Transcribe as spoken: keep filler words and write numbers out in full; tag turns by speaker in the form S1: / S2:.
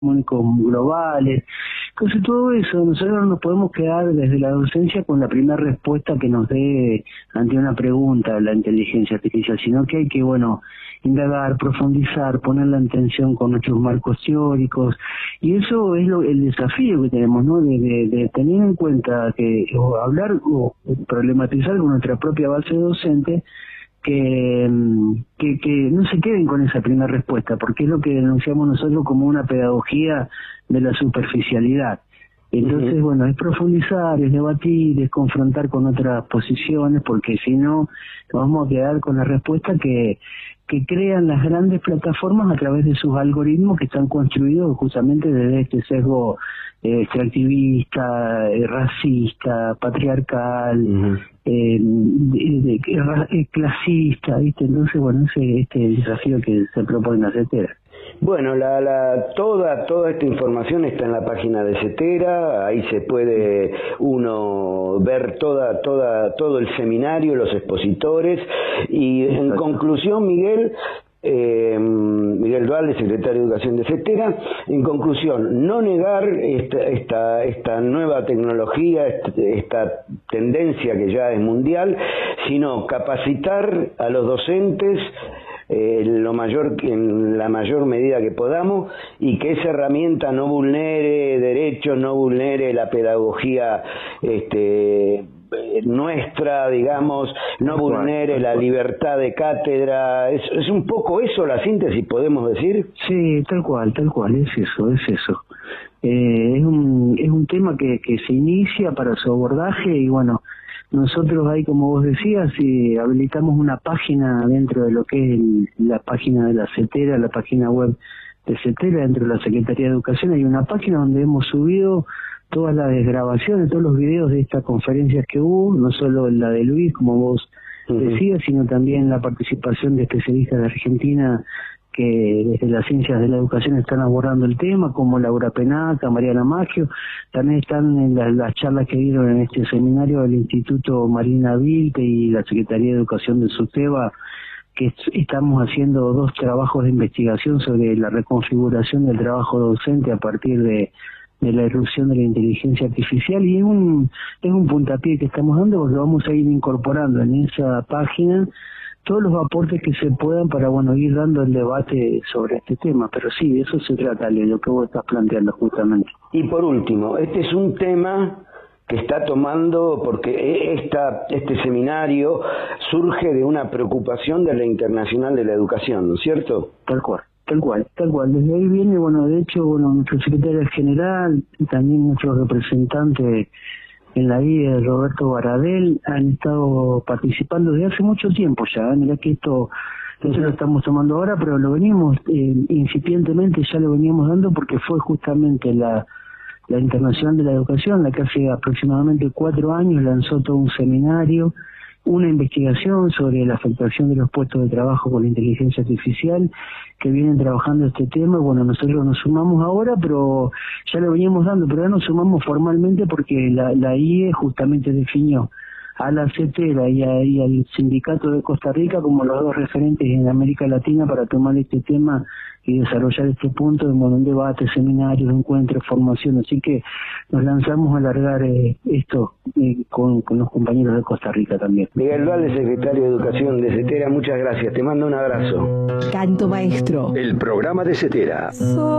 S1: económicos globales. Entonces todo eso, nosotros no nos podemos quedar desde la docencia con la primera respuesta que nos dé ante una pregunta la inteligencia artificial, sino que hay que, bueno, indagar, profundizar, ponerla en tensión con nuestros marcos teóricos, y eso es lo, el desafío que tenemos, ¿no? De, de, de tener en cuenta que, o hablar o problematizar con nuestra propia base docente, que, que, que no se queden con esa primera respuesta, porque es lo que denunciamos nosotros como una pedagogía de la superficialidad. Entonces, uh-huh. bueno, es profundizar, es debatir, es confrontar con otras posiciones, porque si no, nos vamos a quedar con la respuesta que, que crean las grandes plataformas a través de sus algoritmos que están construidos justamente desde este sesgo eh, extractivista, eh, racista, patriarcal, uh-huh. eh, de, de, de, clasista, ¿viste? Entonces, bueno, ese este es el desafío que se propone la CETERA.
S2: Bueno, la, la, toda toda esta información está en la página de CETERA, ahí se puede uno ver toda toda todo el seminario, los expositores, y en Exacto. conclusión, Miguel, eh, Miguel Dualde, secretario de Educación de CETERA, en conclusión, no negar esta esta esta nueva tecnología, esta, esta tendencia que ya es mundial, sino capacitar a los docentes Eh, lo mayor en la mayor medida que podamos, y que esa herramienta no vulnere derechos, no vulnere la pedagogía este nuestra, digamos, no vulnere la libertad de cátedra. Es, es un poco eso la síntesis, podemos decir.
S1: Sí, tal cual, tal cual, es eso, es eso. Eh, es un es un tema que, que se inicia para su abordaje, y bueno, nosotros ahí, como vos decías, si habilitamos una página dentro de lo que es el, la página de la CETERA, la página web de CETERA, dentro de la Secretaría de Educación, hay una página donde hemos subido todas las desgrabaciones, todos los videos de estas conferencias que hubo, no solo la de Luis, como vos uh-huh. decías, sino también la participación de especialistas de Argentina que desde las ciencias de la educación están abordando el tema, como Laura Penaca, Mariana Maggio. También están en la, las charlas que dieron en este seminario del Instituto Marina Vilte y la Secretaría de Educación de SUTEBA, que est- estamos haciendo dos trabajos de investigación sobre la reconfiguración del trabajo docente a partir de, de la irrupción de la inteligencia artificial, y es un, es un puntapié que estamos dando, porque vamos a ir incorporando en esa página todos los aportes que se puedan para, bueno, ir dando el debate sobre este tema. Pero sí, de eso se trata, de lo que vos estás planteando justamente.
S2: Y por último, este es un tema que está tomando, porque esta, este seminario surge de una preocupación de la Internacional de la Educación, ¿no es cierto?
S1: Tal cual, tal cual, tal cual. Desde ahí viene, bueno, de hecho, bueno, nuestro secretario general y también nuestro representante en la I E, Roberto Baradel, han estado participando desde hace mucho tiempo ya. ¿eh? Mirá que esto, esto lo estamos tomando ahora, pero lo venimos eh, incipientemente, ya lo veníamos dando, porque fue justamente la, la Internacional de la Educación la que hace aproximadamente cuatro años lanzó todo un seminario, una investigación sobre la afectación de los puestos de trabajo con la inteligencia artificial, que vienen trabajando este tema. Bueno, nosotros nos sumamos ahora, pero ya lo veníamos dando, pero ya nos sumamos formalmente porque la, la I E justamente definió a la CETERA y, a, y al Sindicato de Costa Rica como los dos referentes en América Latina para tomar este tema y desarrollar este punto en bueno, un debate, seminarios, encuentros, formación. Así que nos lanzamos a alargar eh, esto eh, con, con los compañeros de Costa Rica también.
S2: Miguel Dualde, secretario de Educación de CETERA, muchas gracias. Te mando un abrazo.
S3: Canto Maestro.
S2: El programa de CETERA.